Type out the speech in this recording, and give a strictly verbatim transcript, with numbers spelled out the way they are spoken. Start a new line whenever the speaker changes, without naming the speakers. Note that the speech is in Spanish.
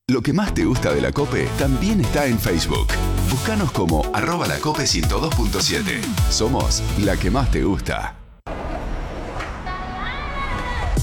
Lo que más te gusta de la COPE también está en Facebook. Búscanos como arroba la cope ciento dos punto siete. Somos la que más te gusta.